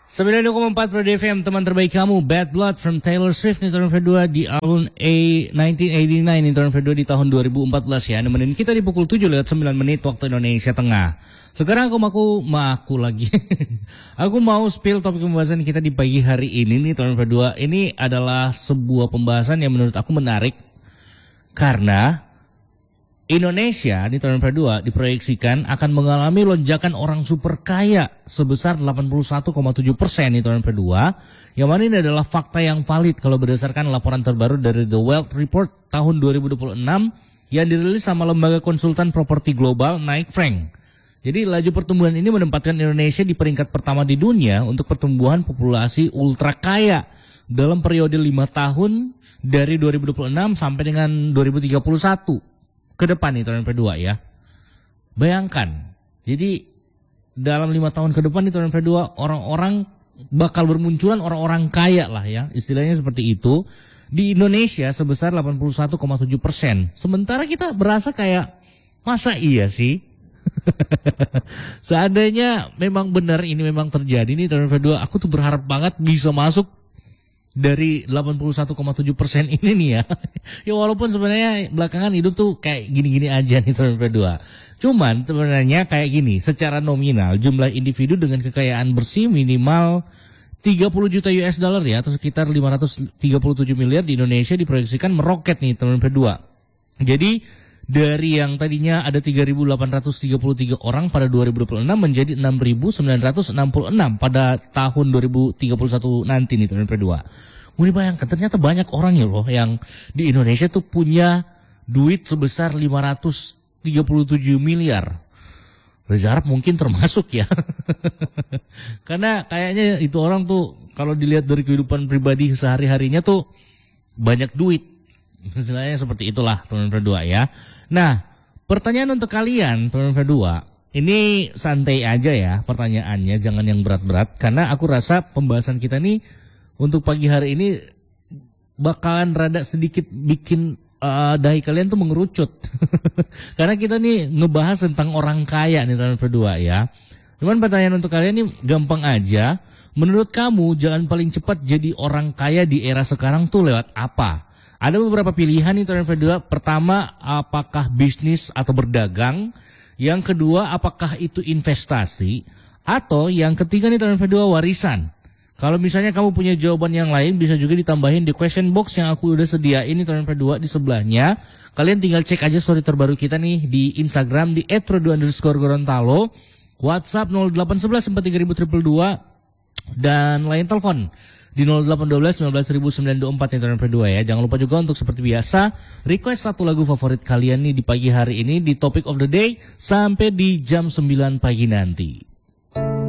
92,4 Pro FM, teman terbaik kamu. Bad Blood from Taylor Swift nih tahun kedua di album 1989 nih tahun kedua di tahun 2014 ya. Nemenin kita di pukul 7 lewat 9 menit waktu Indonesia Tengah. Sekarang aku mau spill topik pembahasan kita di pagi hari ini nih tahun kedua. Ini adalah sebuah pembahasan yang menurut aku menarik karena Indonesia di tahun 2022 diproyeksikan akan mengalami lonjakan orang super kaya sebesar 81,7% di tahun 2022. Yang mana ini adalah fakta yang valid kalau berdasarkan laporan terbaru dari The Wealth Report tahun 2026 yang dirilis sama lembaga konsultan properti global Knight Frank. Jadi laju pertumbuhan ini menempatkan Indonesia di peringkat pertama di dunia untuk pertumbuhan populasi ultra kaya dalam periode 5 tahun dari 2026 sampai dengan 2031. Ke depan nih tahun kedua ya. Bayangkan. Jadi dalam 5 tahun ke depan nih tahun kedua orang-orang bakal bermunculan orang-orang kaya lah ya. Istilahnya seperti itu. Di Indonesia sebesar 81,7%. Sementara kita berasa kayak masa iya sih? Seandainya memang benar ini memang terjadi nih tahun kedua, aku tuh berharap banget bisa masuk dari 81,7% ini nih ya. Ya walaupun sebenarnya belakangan hidup tuh kayak gini-gini aja nih tahun kedua. Cuman sebenarnya kayak gini, secara nominal jumlah individu dengan kekayaan bersih minimal 30 juta US dollar ya, atau sekitar 537 miliar di Indonesia diproyeksikan meroket nih tahun kedua. Jadi dari yang tadinya ada 3.833 orang pada 2026 menjadi 6.966 pada tahun 2031 nanti nih tahun kedua. Mulai bayangkan ternyata banyak orang ya loh yang di Indonesia tuh punya duit sebesar 537 miliar. Reza Arab mungkin termasuk ya. Karena kayaknya itu orang tuh kalau dilihat dari kehidupan pribadi sehari-harinya tuh banyak duit. Istilahnya seperti itulah tahun kedua ya. Nah, pertanyaan untuk kalian tahun kedua, ini santai aja ya pertanyaannya, jangan yang berat-berat. Karena aku rasa pembahasan kita nih untuk pagi hari ini bakalan rada sedikit bikin dahi kalian tuh mengerucut. Karena kita nih ngebahas tentang orang kaya nih tahun kedua ya. Cuman pertanyaan untuk kalian nih gampang aja. Menurut kamu jalan paling cepat jadi orang kaya di era sekarang tuh lewat apa? Ada beberapa pilihan nih tahun kedua. Pertama, apakah bisnis atau berdagang? Yang kedua, apakah itu investasi? Atau yang ketiga nih tahun kedua, warisan. Kalau misalnya kamu punya jawaban yang lain, bisa juga ditambahin di question box yang aku udah sediain nih tahun kedua di sebelahnya. Kalian tinggal cek aja story terbaru kita nih di Instagram di @produ_gorontalo, WhatsApp 0811 43000 dan lain telepon di 0812 19924 yang tahun kedua ya. Jangan lupa juga untuk seperti biasa request satu lagu favorit kalian nih di pagi hari ini di Topic of the Day sampai di jam 9 pagi nanti.